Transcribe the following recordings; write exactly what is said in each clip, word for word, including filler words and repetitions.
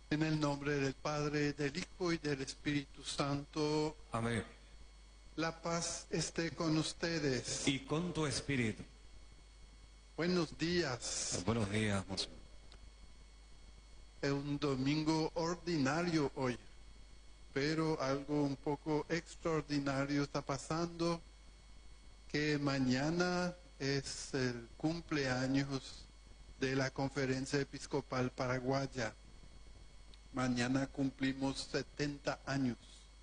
En el nombre del Padre, del Hijo y del Espíritu Santo. Amén. La paz esté con ustedes. Y con tu espíritu. Buenos días. Buenos días, Monseñor. Es un domingo ordinario hoy, pero algo un poco extraordinario está pasando, que mañana es el cumpleaños de la Conferencia Episcopal Paraguaya. Mañana cumplimos setenta años.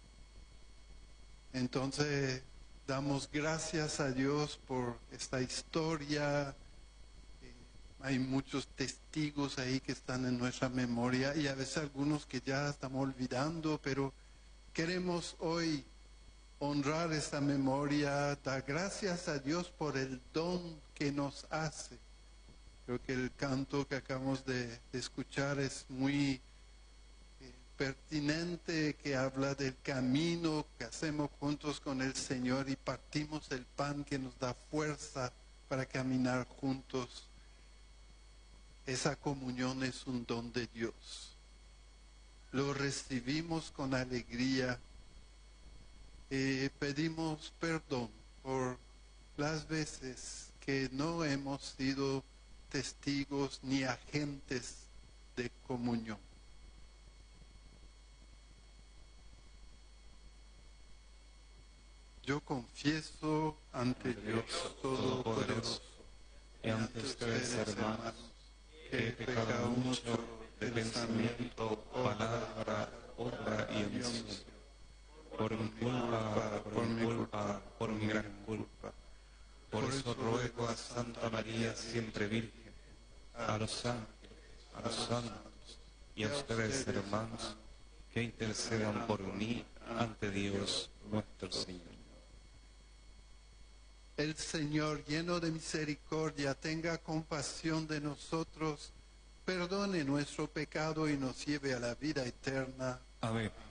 Entonces, damos gracias a Dios por esta historia. Eh, hay muchos testigos ahí que están en nuestra memoria y a veces algunos que ya estamos olvidando, pero queremos hoy honrar esta memoria, dar gracias a Dios por el don que nos hace. Creo que el canto que acabamos de, de escuchar es muy pertinente, que habla del camino que hacemos juntos con el Señor y partimos el pan que nos da fuerza para caminar juntos. Esa comunión es un don de Dios. Lo recibimos con alegría. Eh, pedimos perdón por las veces que no hemos sido testigos ni agentes de comunión. Yo confieso ante Dios Todopoderoso y ante ustedes, hermanos, que he pecado mucho de pensamiento, palabra, obra y omisión, por mi culpa, por mi culpa, por mi gran culpa. Por eso ruego a Santa María, siempre Virgen, a los ángeles, a los santos y a ustedes, hermanos, que intercedan por mí ante Dios nuestro Señor. El Señor, lleno de misericordia, tenga compasión de nosotros, perdone nuestro pecado y nos lleve a la vida eterna. Amén.